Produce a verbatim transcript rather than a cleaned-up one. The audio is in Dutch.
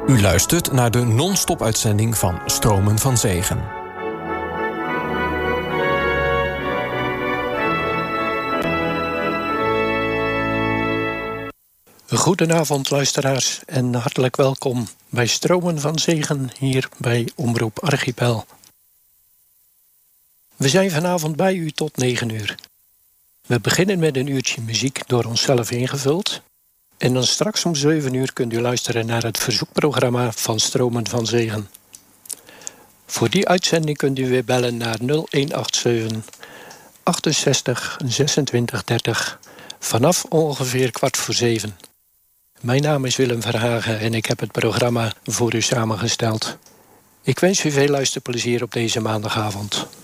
U luistert naar de non-stop uitzending van Stromen van Zegen. Goedenavond luisteraars en hartelijk welkom bij Stromen van Zegen hier bij Omroep Archipel. We zijn vanavond bij u tot negen uur. We beginnen met een uurtje muziek door onszelf ingevuld. En dan straks om zeven uur kunt u luisteren naar het verzoekprogramma van Stromen van Zegen. Voor die uitzending kunt u weer bellen naar nul een acht zeven achtenzestig zesentwintig dertig vanaf ongeveer kwart voor zeven. Mijn naam is Willem Verhagen en ik heb het programma voor u samengesteld. Ik wens u veel luisterplezier op deze maandagavond.